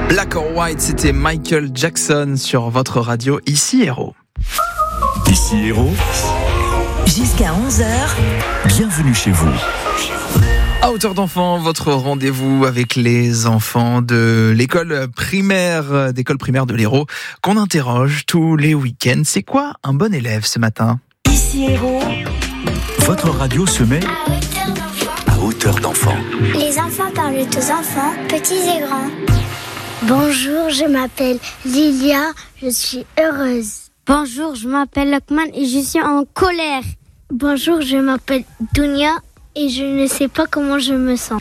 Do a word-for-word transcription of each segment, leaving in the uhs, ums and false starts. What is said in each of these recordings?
Black or White, c'était Michael Jackson sur votre radio, ici Héros. Ici Héros, jusqu'à onze heures, bienvenue chez vous. À hauteur d'enfant, votre rendez-vous avec les enfants de l'école primaire, d'école primaire de l'Hérault, qu'on interroge tous les week-ends. C'est quoi un bon élève ce matin ? Ici Héros, Votre radio se met à hauteur d'enfant. Les enfants parlent aux enfants, petits et grands. Bonjour, je m'appelle Lilia, je suis heureuse. Bonjour, je m'appelle Lokman et je suis en colère. Bonjour, je m'appelle Dounia et je ne sais pas comment je me sens.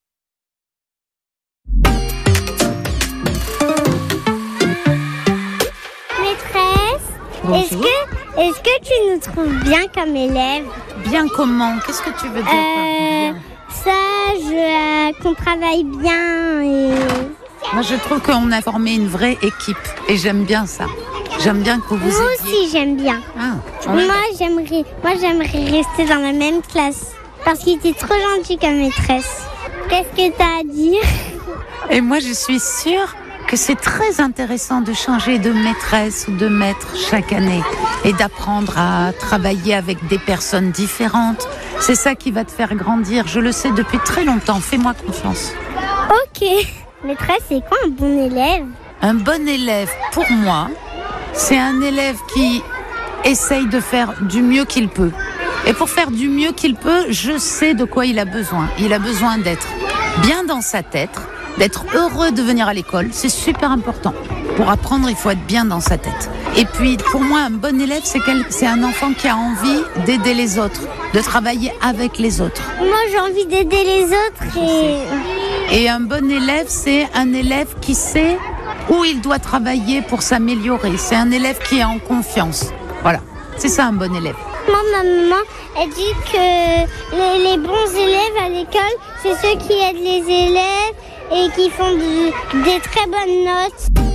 Maîtresse, est-ce que, est-ce que tu nous trouves bien comme élève ? Bien comment ? Qu'est-ce que tu veux dire euh, par bien ? Sage, euh, qu'on travaille bien et... Moi, je trouve qu'on a formé une vraie équipe et j'aime bien ça. J'aime bien que vous vous Moi aidiez. aussi, j'aime bien. Ah, Moi, j'aimerais, moi, j'aimerais rester dans la même classe parce qu'il était trop gentil comme maîtresse. Qu'est-ce que tu as à dire ? Et moi, je suis sûre que c'est très intéressant de changer de maîtresse ou de maître chaque année et d'apprendre à travailler avec des personnes différentes. C'est ça qui va te faire grandir. Je le sais depuis très longtemps. Fais-moi confiance. Ok. Maîtresse, c'est quoi un bon élève ? Un bon élève, pour moi, c'est un élève qui essaye de faire du mieux qu'il peut. Et pour faire du mieux qu'il peut, je sais de quoi il a besoin. Il a besoin d'être bien dans sa tête, d'être heureux de venir à l'école. C'est super important. Pour apprendre, il faut être bien dans sa tête. Et puis, pour moi, un bon élève, c'est, quel... c'est un enfant qui a envie d'aider les autres, de travailler avec les autres. Moi, j'ai envie d'aider les autres et... Et un bon élève, c'est un élève qui sait où il doit travailler pour s'améliorer. C'est un élève qui est en confiance. Voilà, c'est ça un bon élève. Moi, ma maman, elle dit que les, les bons élèves à l'école, c'est ceux qui aident les élèves et qui font de, des très bonnes notes.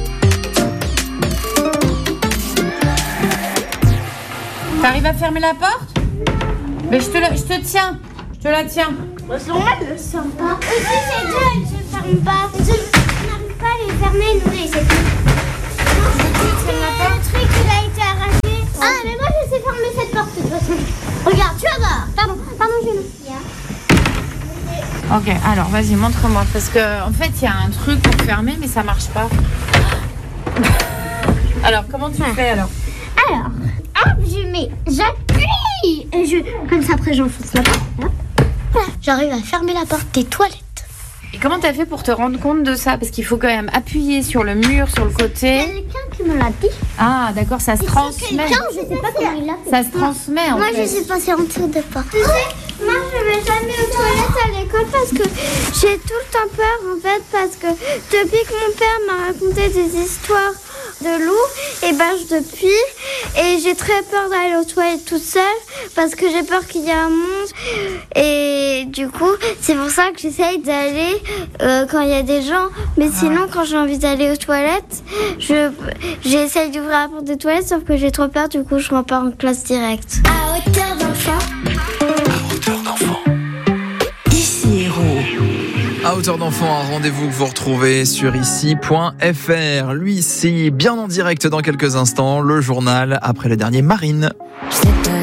T'arrives à fermer la porte ? Mais je te, la, je te tiens, je te la tiens. C'est normal, elle ne se ferme pas. Aussi, c'est deux, elles ne se ferment pas. Je n'arrive pas à les fermer, nous, c'est tout. Le truc, il a été arraché. Ah, mais moi, je sais fermer cette porte, de toute façon. Regarde, tu vas voir. Pardon, pardon, je me Ok, alors vas-y, montre-moi. Parce que en fait, il y a un truc pour fermer, mais ça marche pas. Alors, comment tu fais alors ? Alors, hop, je mets, j'appuie. Et je, comme ça, après, j'enfonce la porte. Hein. J'arrive à fermer la porte des toilettes. Et comment t'as fait pour te rendre compte de ça ? Parce qu'il faut quand même appuyer sur le mur, sur le côté. Il y a quelqu'un qui me l'a dit. Ah, d'accord, ça se Et transmet. quelqu'un, je sais pas comment il l'a fait. Ça se transmet en Moi, fait. je suis passée en dessous de porte. Tu sais, moi, je vais jamais aux toilettes à l'école parce que j'ai tout le temps peur, en fait, parce que depuis que mon père m'a raconté des histoires de loups, et ben je depuis et j'ai très peur d'aller aux toilettes toute seule parce que j'ai peur qu'il y ait un monstre et du coup c'est pour ça que j'essaye d'aller euh, quand il y a des gens, mais sinon quand j'ai envie d'aller aux toilettes je j'essaye d'ouvrir la porte des toilettes sauf que j'ai trop peur, du coup je repars en classe directe. À hauteur d'enfant. À hauteur d'enfant. ici Héros. À hauteur d'enfant, un rendez-vous que vous retrouvez sur ici point f r. Lui, c'est bien en direct dans quelques instants, le journal après le dernier Marine. C'est